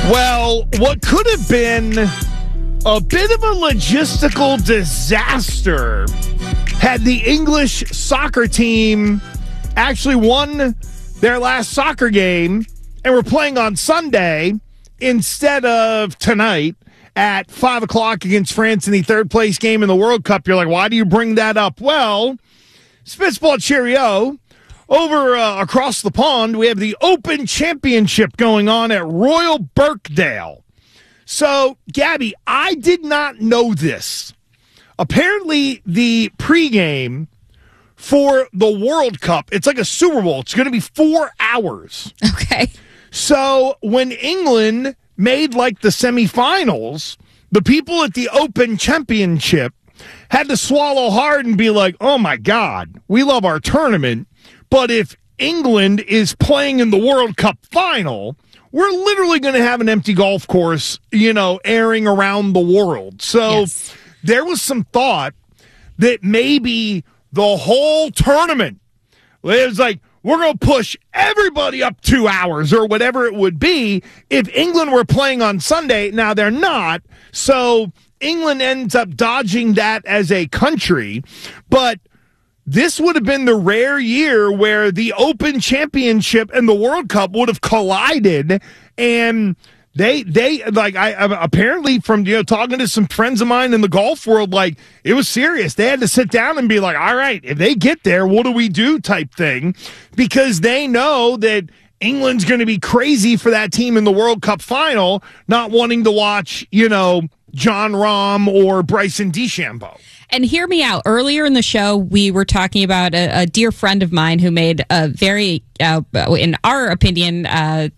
Well, what could have been a bit of a logistical disaster had the English soccer team actually won their last soccer game and were playing on Sunday instead of tonight at 5 o'clock against France in the third place game in the World Cup. You're like, why do you bring that up? Well, Spitball Cheerio. Over across the pond, we have the Open Championship going on at Royal Birkdale. So, Gabby, I did not know this. Apparently, the pregame for the World Cup, it's like a Super Bowl. It's going to be 4 hours. Okay. So, when England made like the semifinals, the people at the Open Championship had to swallow hard and be like, oh my God, we love our tournament. But if England is playing in the World Cup final, we're literally going to have an empty golf course, airing around the world. So There was some thought that maybe the whole tournament, it was like, we're going to push everybody up 2 hours or whatever it would be if England were playing on Sunday. Now, they're not. So England ends up dodging that as a country. But this would have been the rare year where the Open Championship and the World Cup would have collided, and they apparently from talking to some friends of mine in the golf world, like it was serious. They had to sit down and be like, all right, if they get there, what do we do type thing, because they know that England's going to be crazy for that team in the World Cup final, not wanting to watch John Rahm or Bryson DeChambeau. And hear me out. Earlier in the show, we were talking about a dear friend of mine who made a very, in our opinion,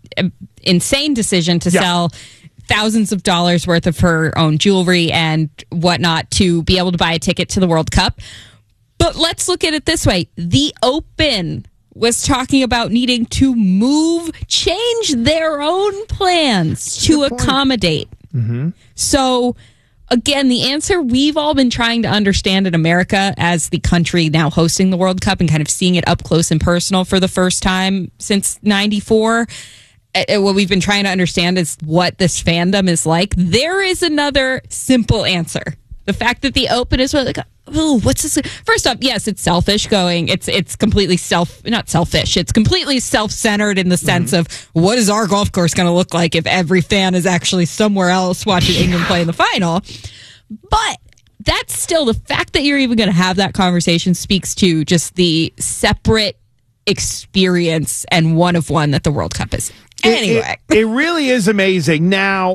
insane decision to sell thousands of dollars worth of her own jewelry and whatnot to be able to buy a ticket to the World Cup. But let's look at it this way. The Open was talking about needing to change their own plans to accommodate. Mm-hmm. So, again, the answer we've all been trying to understand in America as the country now hosting the World Cup and kind of seeing it up close and personal for the first time since 94. What we've been trying to understand is what this fandom is like. There is another simple answer. The fact that the Open is like, oh, what's this? First off, yes, it's selfish going. It's completely not selfish. It's completely self-centered in the sense of what is our golf course going to look like if every fan is actually somewhere else watching England play in the final. But that's still the fact that you're even going to have that conversation speaks to just the separate experience and one of one that the World Cup is. Anyway, it really is amazing. Now,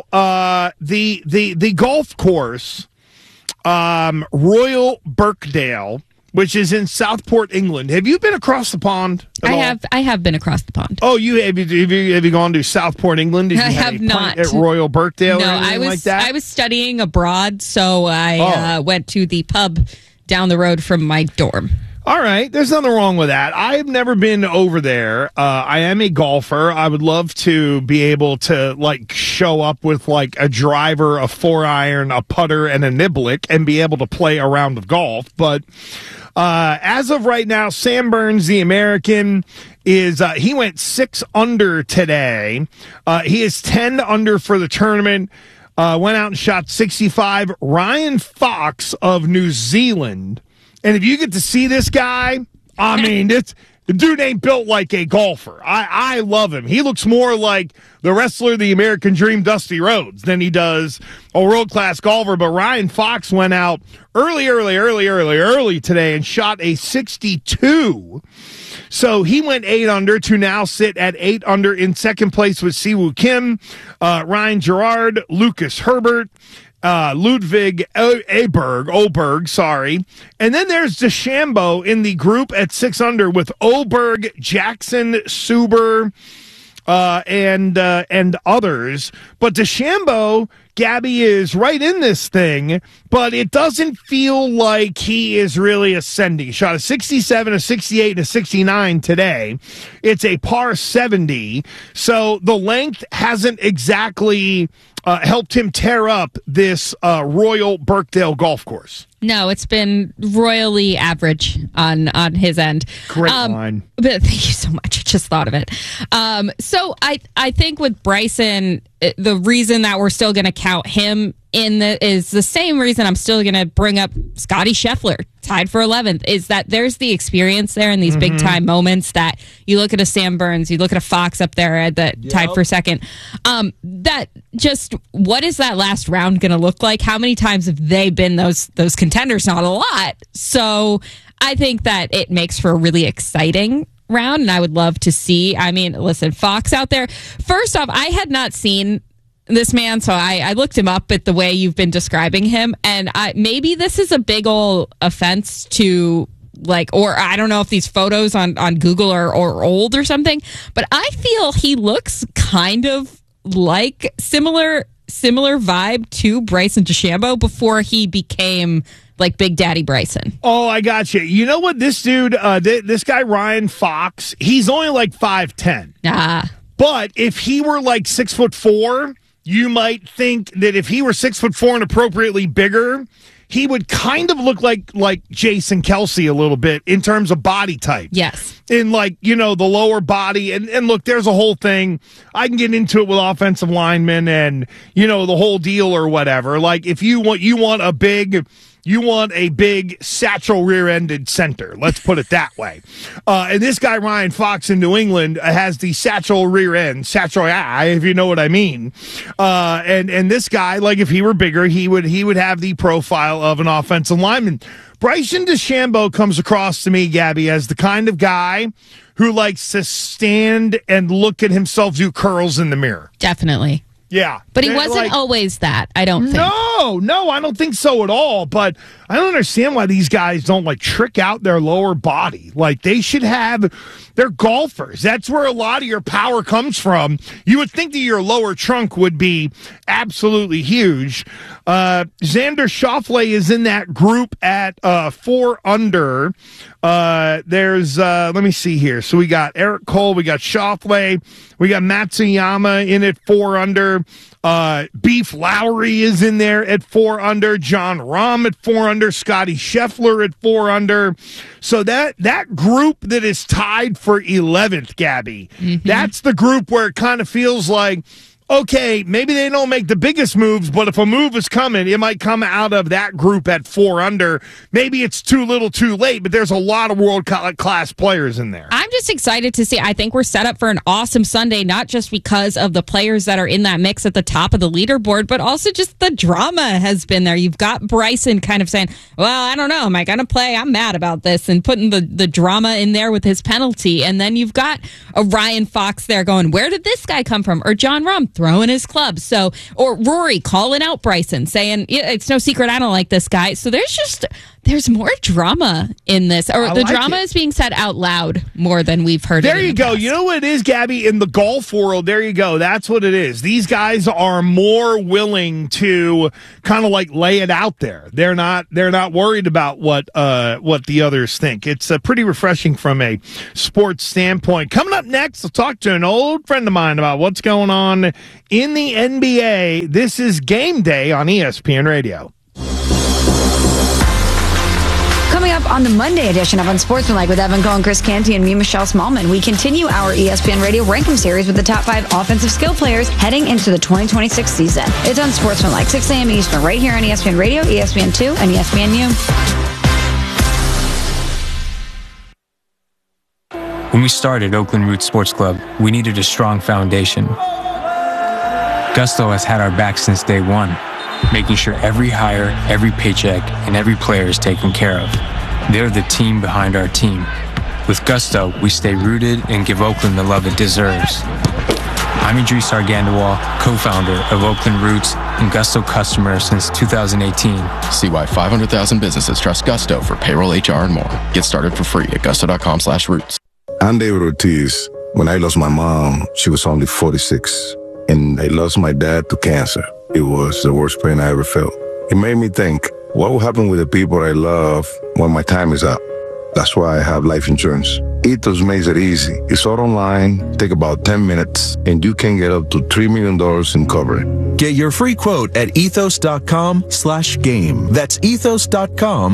the golf course. Royal Birkdale, which is in Southport, England. Have you been across the pond at all? I have been across the pond. Oh, have you gone to Southport, England? I have not. At Royal Birkdale or anything like that? I was studying abroad, so I went to the pub down the road from my dorm. All right. There's nothing wrong with that. I've never been over there. I am a golfer. I would love to be able to show up with a driver, a 4-iron, a putter, and a niblick and be able to play a round of golf. But as of right now, Sam Burns, the American, he went 6 under today. He is 10 under for the tournament. Went out and shot 65. Ryan Fox of New Zealand. And if you get to see this guy, I mean, the dude ain't built like a golfer. I love him. He looks more like the wrestler, the American Dream, Dusty Rhodes, than he does a world-class golfer. But Ryan Fox went out early today and shot a 62. So he went 8 under to now sit at 8 under in second place with Siwoo Kim, Ryan Gerard, Lucas Herbert, Ludwig Oberg, sorry. And then there's DeChambeau in the group at 6 under with Oberg, Jackson, Suber, and others. But DeChambeau, Gabby, is right in this thing, but it doesn't feel like he is really ascending. He shot a 67, a 68, and a 69 today. It's a par 70, so the length hasn't exactly helped him tear up this Royal Birkdale golf course. No, it's been royally average on his end. Great line. But thank you so much. I just thought of it. So I think with Bryson, the reason that we're still going to count him is the same reason I'm still going to bring up Scotty Scheffler, tied for 11th, is that there's the experience there in these big time moments that you look at a Sam Burns, you look at a Fox up there at tied for second. That just, what is that last round going to look like? How many times have they been those contenders? Not a lot. So I think that it makes for a really exciting round, and I would love to see. I mean, listen, Fox out there. First off, I had not seen this man, so I looked him up at the way you've been describing him, and maybe this is a big old offense to, like, or I don't know if these photos on Google are old or something, but I feel he looks kind of like similar vibe to Bryson DeChambeau before he became like Big Daddy Bryson. Oh, I got you. You know what? This dude, this guy Ryan Fox, he's only like 5'10". But if he were like 6'4", you might think that if he were 6'4" and appropriately bigger, he would kind of look like Jason Kelce a little bit in terms of body type. Yes. In like, the lower body. And look, there's a whole thing. I can get into it with offensive linemen and, the whole deal or whatever. Like if you want a big satchel rear-ended center. Let's put it that way. And this guy, Ryan Fox in New England, has the satchel rear end, satchel eye, if you know what I mean. And this guy, like if he were bigger, he would have the profile of an offensive lineman. Bryson DeChambeau comes across to me, Gabby, as the kind of guy who likes to stand and look at himself do curls in the mirror. Definitely. Yeah. But he wasn't always that, I don't think. No, I don't think so at all. But I don't understand why these guys don't like trick out their lower body. Like they should have, they're golfers. That's where a lot of your power comes from. You would think that your lower trunk would be absolutely huge. Xander Schauffele is in that group at 4 under. There's let me see here. So we got Eric Cole, we got Schauffele, we got Matsuyama in at 4 under. Beef Lowry is in there at 4 under. John Rahm at 4 under. Scotty Scheffler at 4 under. So that group that is tied for 11th, Gabby, that's the group where it kind of feels like, okay, maybe they don't make the biggest moves, but if a move is coming, it might come out of that group at 4 under. Maybe it's too little too late, but there's a lot of world-class players in there. I'm just excited to see. I think we're set up for an awesome Sunday, not just because of the players that are in that mix at the top of the leaderboard, but also just the drama has been there. You've got Bryson kind of saying, well, I don't know, am I going to play? I'm mad about this, and putting the drama in there with his penalty. And then you've got a Ryan Fox there going, where did this guy come from? Or John Rahm throwing his club. So, or Rory calling out Bryson saying, yeah, it's no secret I don't like this guy. So there's more drama in this, or the drama is being said out loud more than we've heard. There you go. Past. You know what it is, Gabby? In the golf world, there you go. That's what it is. These guys are more willing to kind of like lay it out there. They're not worried about what the others think. It's pretty refreshing from a sports standpoint. Coming up next, I'll talk to an old friend of mine about what's going on in the NBA. This is Game Day on ESPN Radio. Coming up on the Monday edition of Unsportsmanlike with Evan Cohen, Chris Canty, and me, Michelle Smallman, we continue our ESPN Radio Ranking Series with the top 5 offensive skill players heading into the 2026 season. It's Unsportsmanlike, 6 a.m. Eastern, right here on ESPN Radio, ESPN2, and ESPNU. When we started Oakland Roots Sports Club, we needed a strong foundation. Gusto has had our back since day one, making sure every hire, every paycheck, and every player is taken care of. They're the team behind our team. With Gusto, we stay rooted and give Oakland the love it deserves. I'm Idris Argandawal, co-founder of Oakland Roots and Gusto customer since 2018. See why 500,000 businesses trust Gusto for payroll, HR, and more. Get started for free at gusto.com/roots. I'm David Ortiz. When I lost my mom, she was only 46, and I lost my dad to cancer. It was the worst pain I ever felt. It made me think, what will happen with the people I love when my time is up? That's why I have life insurance. Ethos makes it easy. It's all online, take about 10 minutes, and you can get up to $3 million in coverage. Get your free quote at ethos.com/game. That's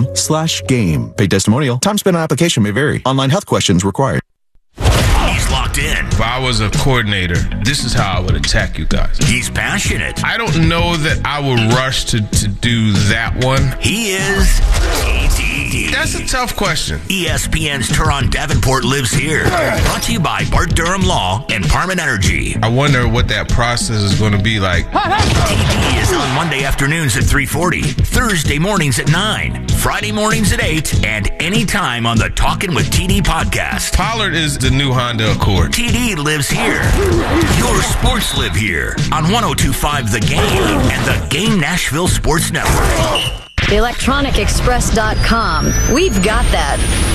ethos.com/game. Paid testimonial. Time spent on application may vary. Online health questions required. locked in. If I was a coordinator, this is how I would attack you guys. He's passionate. I don't know that I would rush to do that one. He is KTD. That's a tough question. ESPN's Teron Davenport lives here. Brought to you by Bart Durham Law and Parman Energy. I wonder what that process is going to be like. TD is on Monday afternoons at 3:40, Thursday mornings at 9, Friday mornings at 8, and anytime on the Talkin' with TD podcast. Pollard is the new Honda Accord. TD lives here. Your sports live here on 102.5 The Game and the Game Nashville Sports Network. ElectronicExpress.com. We've got that.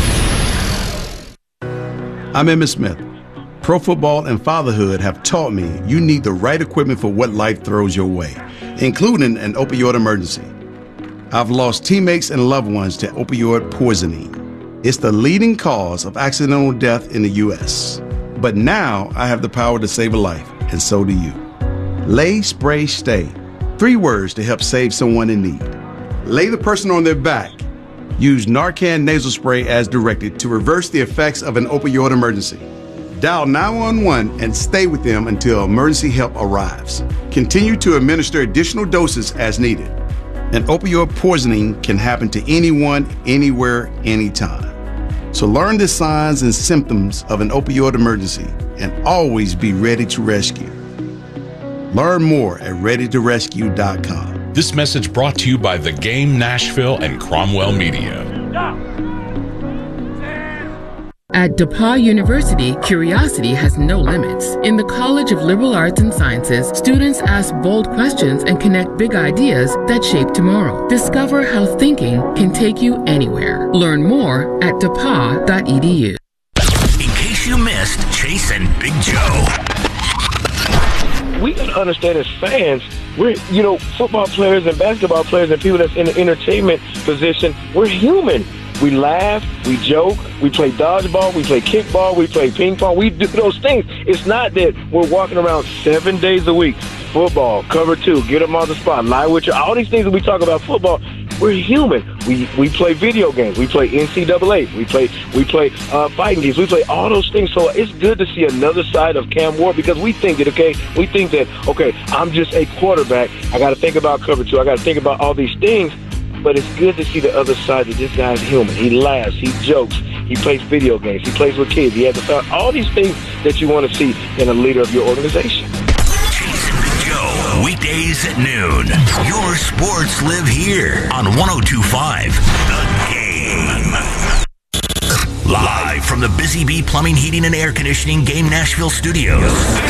I'm Emmitt Smith. Pro football and fatherhood have taught me you need the right equipment for what life throws your way, including an opioid emergency. I've lost teammates and loved ones to opioid poisoning. It's the leading cause of accidental death in the U.S. But now I have the power to save a life, and so do you. Lay, Spray, Stay. 3 words to help save someone in need. Lay the person on their back. Use Narcan nasal spray as directed to reverse the effects of an opioid emergency. Dial 911 and stay with them until emergency help arrives. Continue to administer additional doses as needed. An opioid poisoning can happen to anyone, anywhere, anytime. So learn the signs and symptoms of an opioid emergency and always be ready to rescue. Learn more at readytorescue.com. This message brought to you by The Game Nashville and Cromwell Media. At DePauw University, curiosity has no limits. In the College of Liberal Arts and Sciences, students ask bold questions and connect big ideas that shape tomorrow. Discover how thinking can take you anywhere. Learn more at depaw.edu. In case you missed Chase and Big Joe. We gotta understand as fans, we're, football players and basketball players and people that's in the entertainment position, we're human. We laugh, we joke, we play dodgeball, we play kickball, we play ping pong, we do those things. It's not that we're walking around 7 days a week. Football, cover 2, get them on the spot, lie with you, all these things that we talk about football, we're human. We play video games, we play NCAA, we play fighting games, we play all those things. So it's good to see another side of Cam Ward because we think that, I'm just a quarterback. I got to think about cover 2. I got to think about all these things. But it's good to see the other side that this guy's human. He laughs, he jokes, he plays video games, he plays with kids, he has all these things that you want to see in a leader of your organization. Chase and Big Joe, weekdays at noon. Your sports live here on 102.5 The Game. Live from the Busy Bee Plumbing, Heating, and Air Conditioning Game Nashville Studios.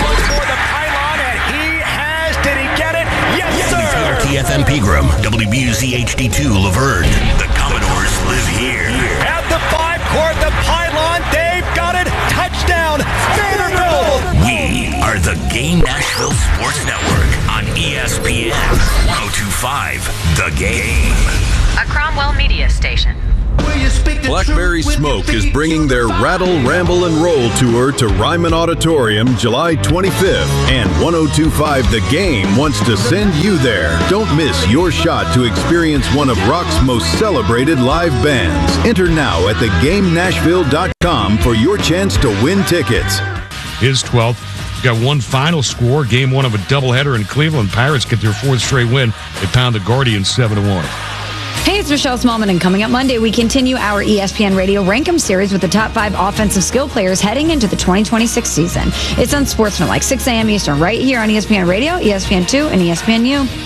TFM Pegram, WBUZ HD2 Laverne. The Commodores live here. At the 5-court, the pylon, they've got it. Touchdown, Vanderbilt. We are the Game Nashville Sports Network on ESPN 102.5 The Game. A Cromwell Media Station. Blackberry Smoke is bringing their Rattle, Ramble, and Roll tour to Ryman Auditorium July 25th, and 102.5 The Game wants to send you there. Don't miss your shot to experience one of rock's most celebrated live bands. Enter now at thegamenashville.com for your chance to win tickets. Is 12th. We've got one final score. Game 1 of a doubleheader in Cleveland. Pirates get their 4th straight win. They pound the Guardians 7-1. Hey, it's Michelle Smallman, and coming up Monday, we continue our ESPN Radio Rankem series with the top 5 offensive skill players heading into the 2026 season. It's on Sportsmanlike, 6 a.m. Eastern, right here on ESPN Radio, ESPN2, and ESPNU.